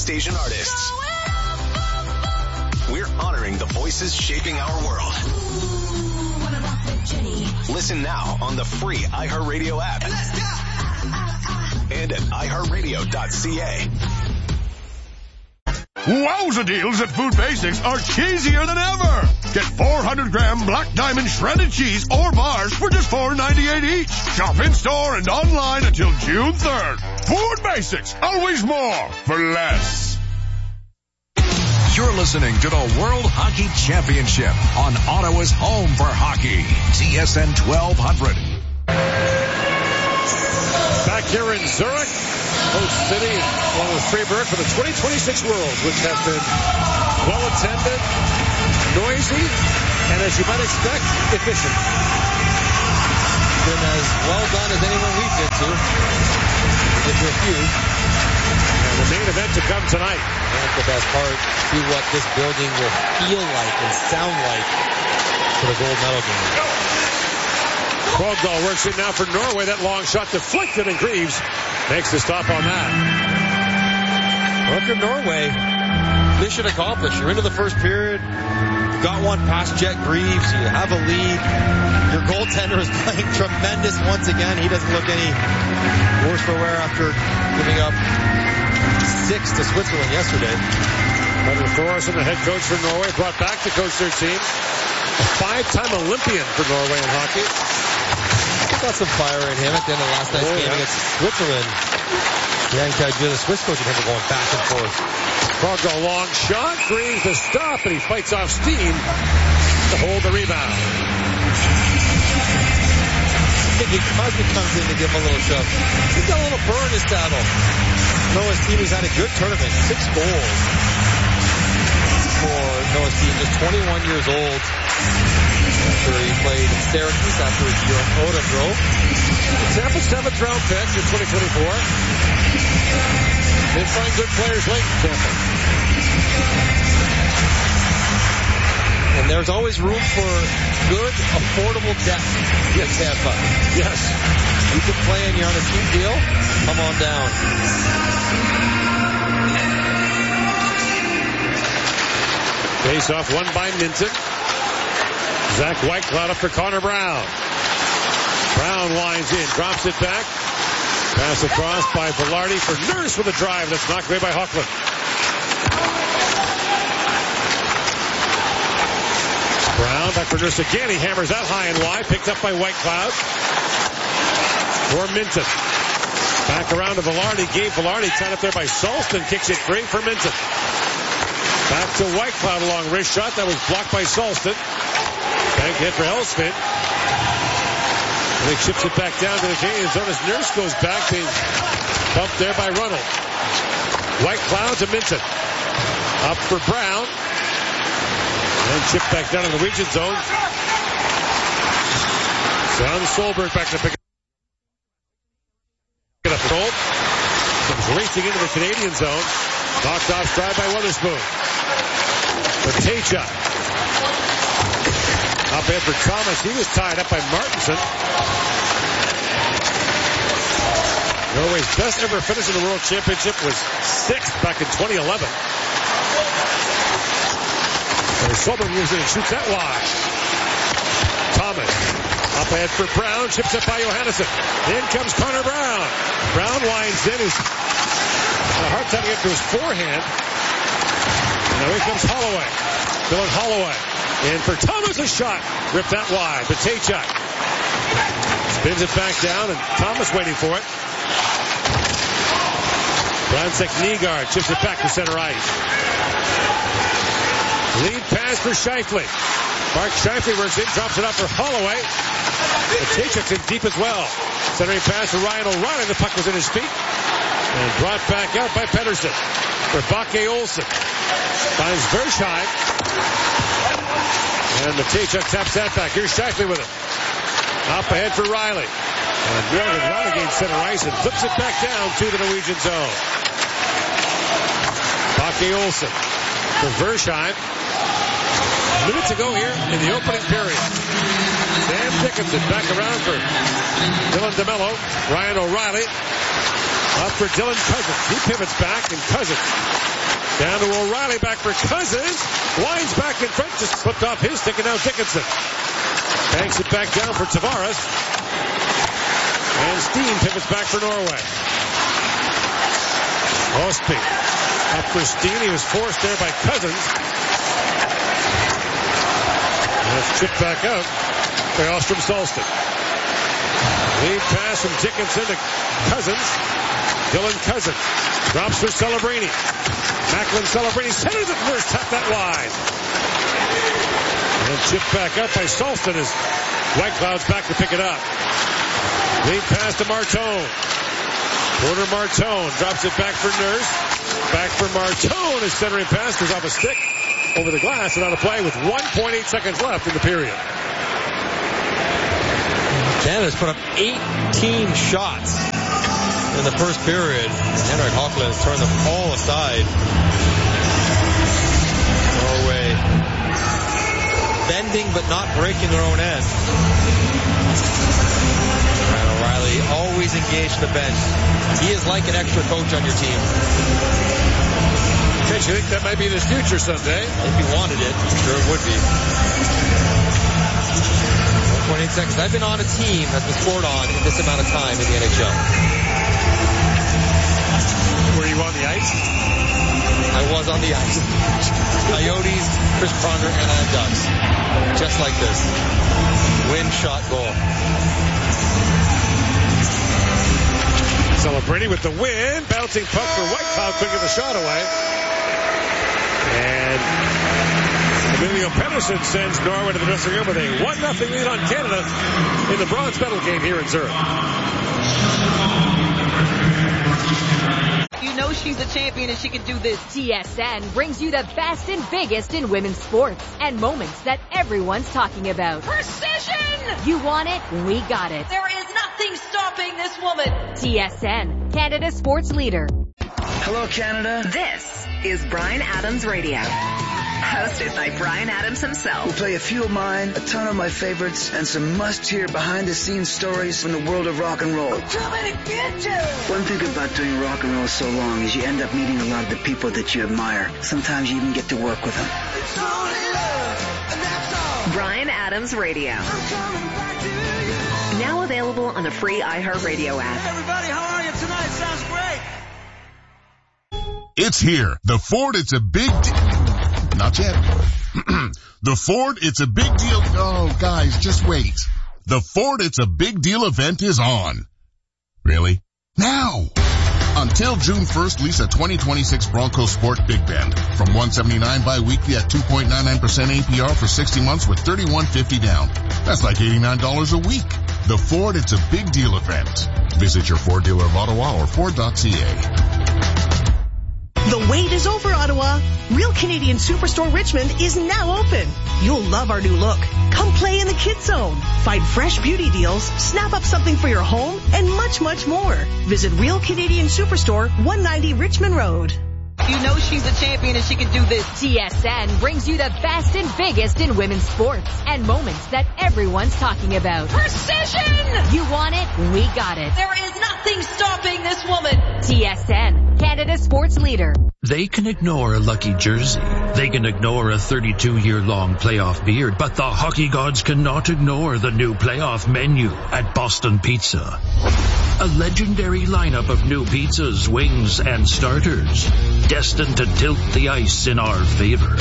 Station artists. We're honoring the voices shaping our world. Listen now on the free iHeartRadio app. And at iHeartRadio.ca. Wowza deals at Food Basics are cheesier than ever. Get 400-gram Black Diamond shredded cheese or bars for just $4.98 each. Shop in-store and online until June 3rd. Food Basics, always more for less. You're listening to the World Hockey Championship on Ottawa's home for hockey, TSN 1200. Back here in Zurich, host city, along with Freiburg for the 2026 Worlds, which have been well attended, noisy, and as you might expect, efficient. Been as well done as anyone we've been to. We've been to a few. And the main event to come tonight. That's the best part. See what this building will feel like and sound like for the gold medal game. Krogdahl works it now for Norway. That long shot deflected, and Greaves makes the stop on that. Look at Norway. Mission accomplished. You're into the first period. You got one past Jet Greaves. You have a lead. Your goaltender is playing tremendous once again. He doesn't look any worse for wear after giving up 6 to Switzerland yesterday. Peter Thoresen, the head coach for Norway, brought back to coach their team. A 5-time Olympian for Norway in hockey. Got some fire in him at the end of last night's game against Switzerland. Jan Kajula, the Swiss coach, and him were going back and forth. Krogdahl, long shot. Greaves to stop, and he fights off steam to hold the rebound. Cosby comes in to give him a little shove. He's got a little burn in his saddle. Noah's team has had a good tournament. 6 goals for Noah's team. Just 21 years old. After he played in Syracuse after his year at Odebro. Tampa 7th round pick in 2024. They find good players late in Tampa. And there's always room for good, affordable depth in Tampa. Yes. You can play and you're on a team deal. Come on down. Face off won by Minton. Zach Whitecloud up for Connor Brown. Brown winds in, drops it back. Pass across by Velarde for Nurse with a drive that's knocked away by Hochland. Brown back for Nurse again. He hammers that high and wide. Picked up by Whitecloud. For Minton. Back around to Velarde. Gabe Velarde tied up there by Salston. Kicks it great for Minton. Back to Whitecloud, a long wrist shot. That was blocked by Salston. Bank hit for Elspeth. And he chips it back down to the Canadian zone as Nurse goes back, being bumped there by Runnel. Whitecloud to Minton. Up for Brown. And chipped back down in the Norwegian zone. John Solberg back to pick it up. Gold. Comes racing into the Canadian zone. Knocked off stride by Weatherspoon. For Taychuk. Up ahead for Thomas. He was tied up by Martinson. Norway's best ever finish in the World Championship was 6th back in 2011. Solberg moves in and shoots that wide. Thomas. Up ahead for Brown. Chips up by Johannesson. In comes Connor Brown. Brown winds in. He's had a hard time to get to his forehand. And now here comes Holloway. Dylan Holloway. In for Thomas, a shot. Ripped that wide. But Taychuk spins it back down, and Thomas waiting for it. Bronsek knee guard. Chips it back to center ice. Lead pass for Scheifele. Mark Scheifele works in, drops it up for Holloway. But Taychuk's in deep as well. Centering pass for Ryan O'Reilly. The puck was in his feet. And brought back out by Pettersson. For Bakke Olsen. Finds Verschheim. And Matejchuk taps that back. Here's Scheifele with it. Up ahead for Riley. And Riley gains center ice and flips it back down to the Norwegian zone. Bakke Olsen for Verschheim. Minutes to go here in the opening period. Sam Dickinson back around for Dylan DeMello. Ryan O'Reilly. Up for Dylan Cousins. He pivots back, and Cousins. Down to O'Reilly, back for Cousins. Winds back in front, just flipped off his stick, and now Dickinson. Banks it back down for Tavares. And Steen pivots back for Norway. Osby up for Steen. He was forced there by Cousins. And it's chipped back out by Ostrom Solsted. Lead pass from Dickinson to Cousins. Dylan Cousins drops for Celebrini. Macklin Celebrini centers it first, tapped that wide. And chipped back up by Solsted as Whitecloud's back to pick it up. Lead pass to Martone. Porter Martone drops it back for Nurse. Back for Martone. His centering pass goes off a stick over the glass and out of play with 1.8 seconds left in the period. Canada's put up 18 shots in the first period. Henrik Hockland has turned them all aside. Norway bending but not breaking their own end. Ryan O'Reilly always engaged the bench. He is like an extra coach on your team. Okay, you think that might be in his future someday? If he wanted it, I'm sure it would be. 1.8 seconds. I've been on a team that's been scored on in this amount of time in the NHL. Were you on the ice? I was on the ice. Coyotes, Chris Pronger, Anaheim Ducks. Just like this. Win, shot, goal. Celebrini with the win. Bouncing puck for Whitecloud. Couldn't get the shot away. And Emilio Pettersson sends Norway to the dressing room with a 1-0 lead on Canada in the bronze medal game here in Zurich. You know she's a champion and she can do this. TSN brings you the best and biggest in women's sports and moments that everyone's talking about. Precision! You want it? We got it. There is nothing stopping this woman. TSN, Canada's sports leader. Hello, Canada. This is Bryan Adams Radio. Hosted by Bryan Adams himself. We'll play a few of mine, a ton of my favorites, and some must-hear behind-the-scenes stories from the world of rock and roll. I'm coming to get you! One thing about doing rock and roll so long is you end up meeting a lot of the people that you admire. Sometimes you even get to work with them. It's only love, and that's all. Bryan Adams Radio. I'm coming back to you. Now available on the free iHeartRadio app. Hey everybody, how are you tonight? Sounds great. It's here. The Ford, it's a big Not yet. The Ford, it's a big deal. Oh, guys, just wait. The Ford, it's a big deal event is on. Really? Now! Until June 1st, lease a 2026 Bronco Sport Big Bend from $179 bi-weekly at 2.99% APR for 60 months with $31.50 down. That's like $89 a week. The Ford, it's a big deal event. Visit your Ford dealer of Ottawa or Ford.ca. The wait is over, Ottawa. Real Canadian Superstore Richmond is now open. You'll love our new look. Come play in the Kids Zone. Find fresh beauty deals, snap up something for your home, and much, much more. Visit Real Canadian Superstore, 190 Richmond Road. You know she's a champion and she can do this. TSN brings you the best and biggest in women's sports and moments that everyone's talking about. Precision! You want it? We got it. There is nothing stopping this woman. TSN, Canada's sports leader. They can ignore a lucky jersey. They can ignore a 32-year-long playoff beard, but the hockey gods cannot ignore the new playoff menu at Boston Pizza. A legendary lineup of new pizzas, wings, and starters, destined to tilt the ice in our favor.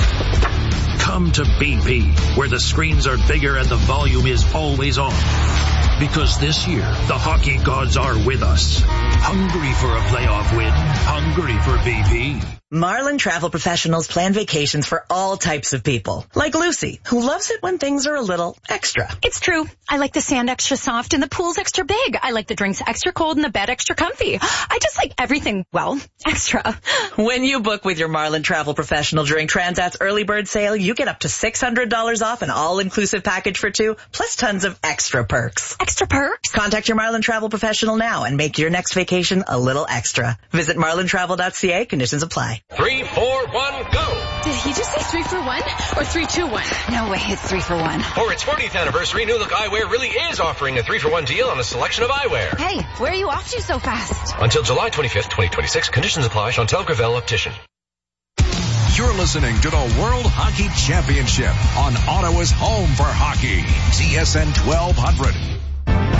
Come to BP, where the screens are bigger and the volume is always on. Because this year, the hockey gods are with us. Hungry for a playoff win. Hungry for BP. Marlin Travel Professionals plan vacations for all types of people. Like Lucy, who loves it when things are a little extra. It's true. I like the sand extra soft and the pool's extra big. I like the drinks extra cold and the bed extra comfy. I just like everything, well, extra. When you book with your Marlin Travel Professional during Transat's early bird sale, you get up to $600 off an all-inclusive package for two, plus tons of extra perks. Extra perks? Contact your Marlin Travel Professional now and make your next vacation a little extra. Visit marlintravel.ca. Conditions apply. 3, 4, 1, go! Did he just say 3 for 1 or 3, 2, 1? No way, it's 3 for 1. For its 40th anniversary, New Look Eyewear really is offering a 3 for 1 deal on a selection of eyewear. Hey, where are you off to so fast? Until July 25th, 2026. Conditions apply. Chantal Gravel Optician. You're listening to the World Hockey Championship on Ottawa's home for hockey, TSN 1200.